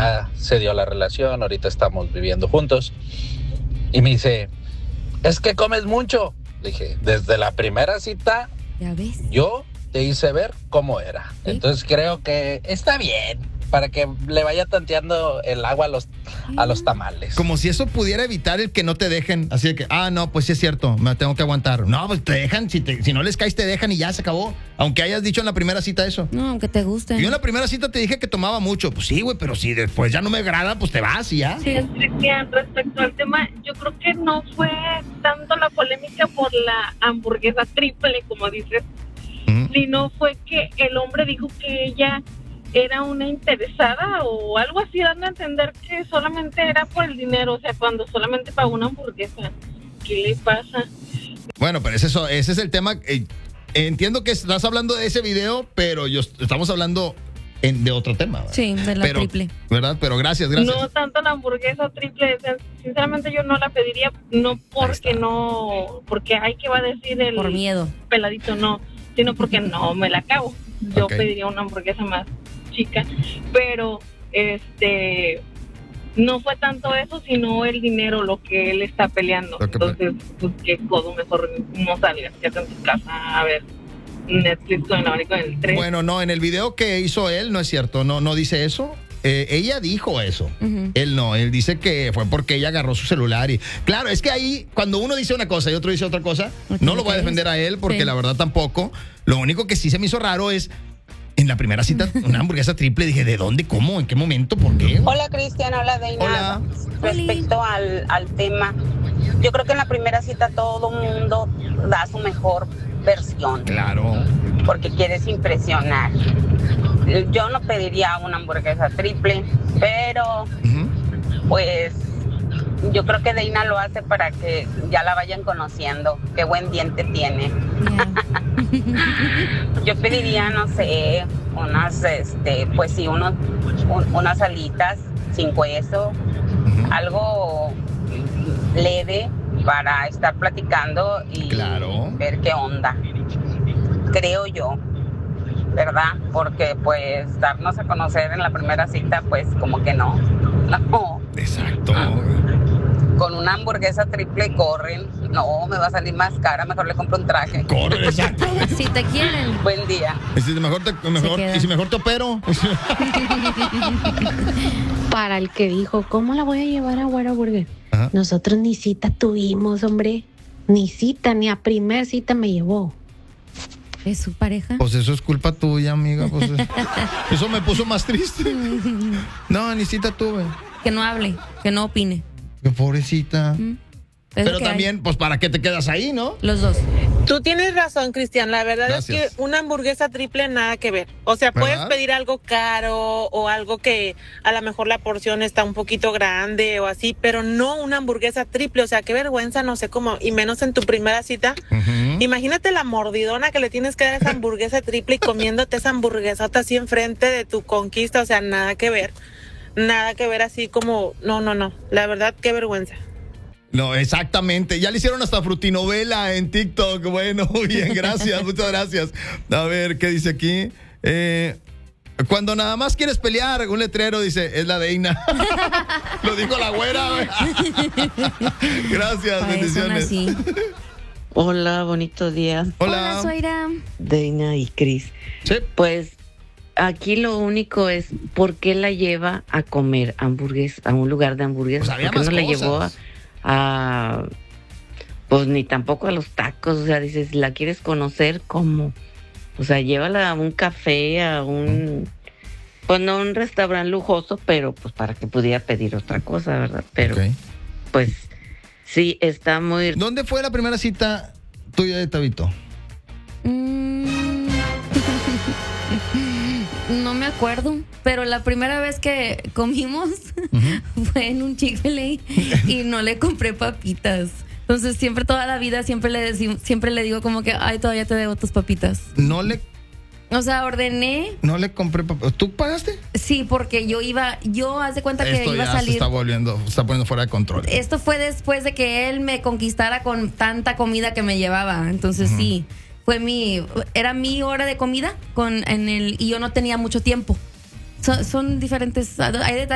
ya se dio la relación, ahorita estamos viviendo juntos. Y me dice, es que comes mucho. Le dije, desde la primera cita, ¿Ya ves? yo te hice ver cómo era. ¿Sí? Entonces creo que está bien para que le vaya tanteando el agua a los tamales. Como si eso pudiera evitar el que no te dejen. Así de que, no, pues sí es cierto, me tengo que aguantar. No, pues te dejan, si no les caes, te dejan y ya se acabó. Aunque hayas dicho en la primera cita eso. No, aunque te guste. Yo en la primera cita te dije que tomaba mucho. Pues sí, güey, pero si después ya no me agrada, pues te vas y ya. Sí, Cristian, respecto al tema, yo creo que no fue tanto la polémica por la hamburguesa triple, como dices, sino fue que el hombre dijo que ella era una interesada o algo así, dando a entender que solamente era por el dinero, o sea, cuando solamente pagó una hamburguesa. ¿Qué le pasa? Bueno, pero ese es el tema. Entiendo que estás hablando de ese video, pero estamos hablando de otro tema, ¿verdad? Sí, de la triple. ¿Verdad? Pero gracias. No tanto la hamburguesa triple, o sea, sinceramente yo no la pediría, no porque hay que va a decir el por miedo peladito, no, sino porque no me la acabo. Yo pediría una hamburguesa más chica, pero no fue tanto eso, sino el dinero lo que él está peleando. Entonces, pues qué codo, mejor no salgas, quédate en tu casa a ver Netflix con el abanico en el tren. Bueno, no, en el video que hizo él no es cierto, no dice eso. Ella dijo eso. Él no, él dice que fue porque ella agarró su celular y claro, es que ahí cuando uno dice una cosa y otro dice otra cosa, no lo voy a defender a él porque la verdad tampoco. Lo único que sí se me hizo raro es en la primera cita una hamburguesa triple. Dije, ¿de dónde? ¿Cómo? ¿En qué momento? ¿Por qué? Hola, Cristian, hola, Deina. Hola. Respecto al tema, yo creo que en la primera cita todo mundo da su mejor versión. Claro. Porque quieres impresionar. Yo no pediría una hamburguesa triple, pero pues yo creo que Deina lo hace para que ya la vayan conociendo. Qué buen diente tiene. Yo pediría, no sé, unas, pues sí, unas alitas sin hueso, algo leve para estar platicando y ver qué onda. Creo yo, ¿verdad? Porque pues darnos a conocer en la primera cita, pues como que no. Exacto. Con una hamburguesa triple corren. No, me va a salir más cara, mejor le compro un traje. Corren, exacto. Si te quieren. Buen día. Y si mejor te opero. Para el que dijo, ¿cómo la voy a llevar a Güera Burger? Ajá. Nosotros ni cita tuvimos, hombre. Ni cita, ni a primer cita me llevó. ¿Es su pareja? Pues eso es culpa tuya, amiga. Pues eso me puso más triste. No, ni cita tuve. Que no hable, que no opine. Qué pobrecita. Pero también, hay. pues, ¿para qué te quedas ahí, no? Los dos. Tú tienes razón, Cristian. La verdad Gracias. es que una hamburguesa triple nada que ver. O sea, puedes ¿verdad? pedir algo caro o algo que a lo mejor la porción está un poquito grande o así, pero no una hamburguesa triple. O sea, qué vergüenza, no sé cómo, y menos en tu primera cita. Imagínate la mordidona que le tienes que dar a esa hamburguesa triple y comiéndote esa hamburguesota así enfrente de tu conquista. O sea, nada que ver. Nada que ver así como, no. La verdad, qué vergüenza. No, exactamente. Ya le hicieron hasta frutinovela en TikTok. Bueno, muy bien, gracias, muchas gracias. A ver, ¿qué dice aquí? Cuando nada más quieres pelear, un letrero dice, es la Deina. Lo dijo la güera. Gracias, bendiciones. Hola, bonitos días. Hola, Zoira. Deina y Cris. Sí. Pues aquí lo único es por qué la lleva a comer hamburguesas, a un lugar de hamburguesas. Pues había ¿Por qué más no la cosas. llevó pues ni tampoco a los tacos? O sea, dices, ¿la quieres conocer? ¿Cómo? O sea, llévala a un café, pues no un restaurante lujoso, pero pues para que pudiera pedir otra cosa, ¿verdad? Pero pues sí, está muy... ¿Dónde fue la primera cita tuya de Tabito? No me acuerdo, pero la primera vez que comimos fue en un Chick-fil-A y no le compré papitas. Entonces siempre, toda la vida, siempre le digo como que, ay, todavía te debo tus papitas. O sea, ordené. No le compré papitas. ¿Tú pagaste? Sí, porque yo haz de cuenta que iba a salir. Se está poniendo fuera de control. Esto fue después de que él me conquistara con tanta comida que me llevaba. Entonces sí, era mi hora de comida y yo no tenía mucho tiempo. Son diferentes, hay detalles